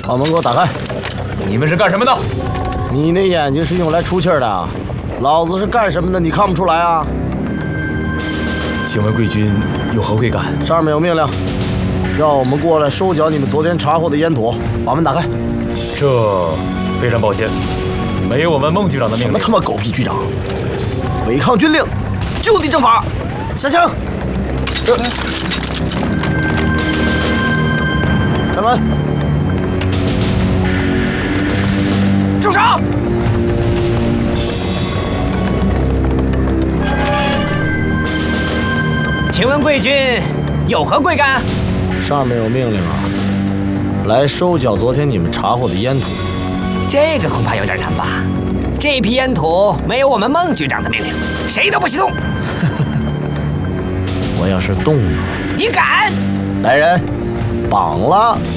把门给我打开！ 你们是干什么的？ 你那眼睛是用来出气儿的，老子是干什么的？你看不出来啊？ 请问贵军有何贵干？ 上面有命令，要我们过来收缴你们昨天查获的烟土。把门打开！ 这非常抱歉，没有我们孟局长的命令。 什么他妈狗屁局长！违抗军令，就地正法！下枪！开门！ 住手！请问贵军有何贵干？ 上面有命令啊，来收缴昨天你们查获的烟土。 这个恐怕有点难吧？这批烟土没有我们孟局长的命令，谁都不许动。 我要是动了， 你敢？ 来人，绑了！